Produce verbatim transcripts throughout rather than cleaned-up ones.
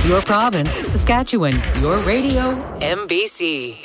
your province, Saskatchewan, your radio, M B C.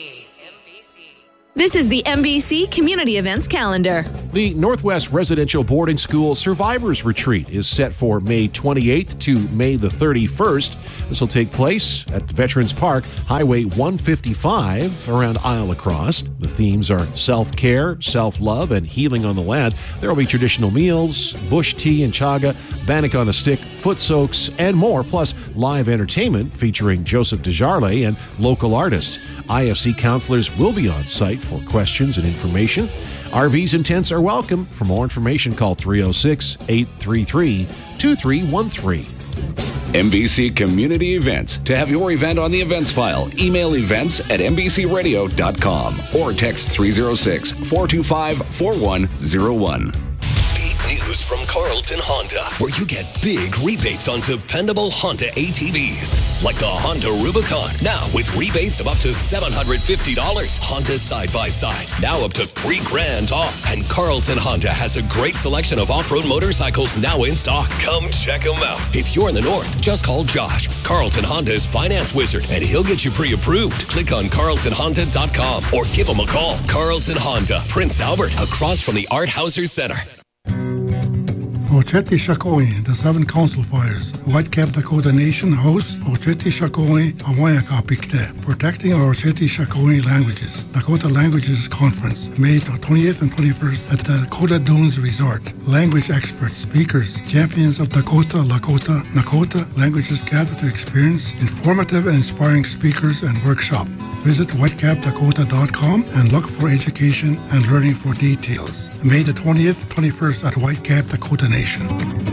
This is the M B C Community Events Calendar. The Northwest Residential Boarding School Survivors Retreat is set for May twenty-eighth to May the thirty-first. This will take place at Veterans Park, Highway one fifty-five, around Isle Lacrosse. The themes are self-care, self-love, and healing on the land. There will be traditional meals, bush tea and chaga, bannock on a stick, foot soaks, and more, plus live entertainment featuring Joseph Desjardins and local artists. I F C counselors will be on site for questions and information. R Vs and tents are welcome. For more information, call three oh six, eight three three, two three one three. M B C Community Events. To have your event on the events file, email events at m b c radio dot com or text three oh six, four two five, four one oh one. News from Carlton Honda, where you get big rebates on dependable Honda A T Vs, like the Honda Rubicon, now with rebates of up to seven hundred fifty dollars. Honda side-by-sides, now up to three grand off. And Carlton Honda has a great selection of off-road motorcycles now in stock. Come check them out. If you're in the north, just call Josh. Carlton Honda's finance wizard, and he'll get you pre-approved. Click on carlton honda dot com or give him a call. Carlton Honda, Prince Albert, across from the Art Hauser Center. Ocheti Shakoi, the Seven Council Fires. Whitecap Dakota Nation hosts Ocheti Shakoi Awayaka Pikte, protecting our Ocheti Shakoi languages. Dakota Languages Conference, May twentieth and twenty-first at the Dakota Dunes Resort. Language experts, speakers, champions of Dakota, Lakota, Nakota languages gather to experience informative and inspiring speakers and workshop. Visit whitecap dakota dot com and look for education and learning for details. May the twentieth, twenty-first at Whitecap Dakota Nation.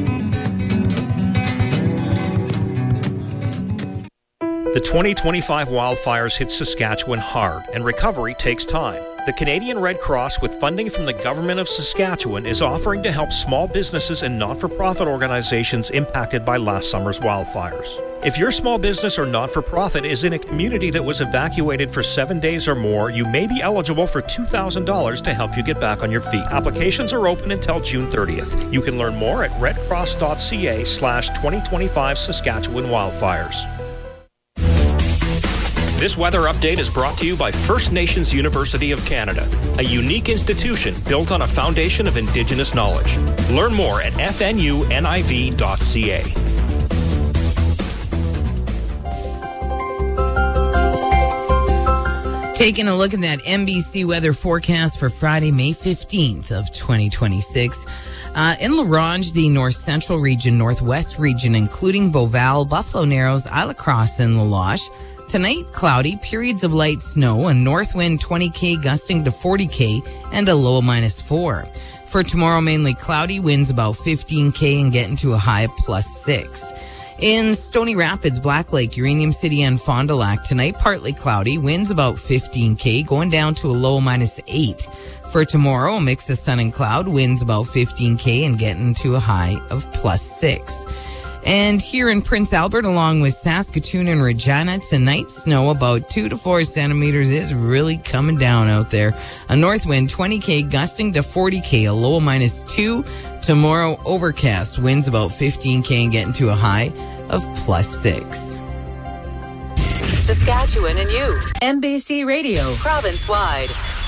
The twenty twenty-five wildfires hit Saskatchewan hard, and recovery takes time. The Canadian Red Cross, with funding from the Government of Saskatchewan, is offering to help small businesses and not-for-profit organizations impacted by last summer's wildfires. If your small business or not-for-profit is in a community that was evacuated for seven days or more, you may be eligible for two thousand dollars to help you get back on your feet. Applications are open until June thirtieth. You can learn more at redcross.ca slash 2025 Saskatchewan wildfires. This weather update is brought to you by First Nations University of Canada, a unique institution built on a foundation of Indigenous knowledge. Learn more at f n u n i v dot c a. Taking a look at that M B C weather forecast for Friday, May fifteenth of twenty twenty-six. Uh, in La Ronge, the north central region, northwest region, including Beauval, Buffalo Narrows, Isle Lacrosse, and La Loche. Tonight, cloudy, periods of light snow, a north wind twenty K gusting to forty K, and a low of minus four. For tomorrow, mainly cloudy, winds about fifteen K and getting to a high of plus six. In Stony Rapids, Black Lake, Uranium City, and Fond du Lac, tonight partly cloudy, winds about fifteen K, going down to a low of minus eight. For tomorrow, a mix of sun and cloud, winds about fifteen K and getting to a high of plus six. And here in Prince Albert, along with Saskatoon and Regina, tonight snow about two to four centimeters is really coming down out there. A north wind twenty K gusting to forty K, a low of minus two. Tomorrow, overcast, winds about fifteen K and getting to a high of plus six. Saskatchewan and you. M B C Radio, province-wide.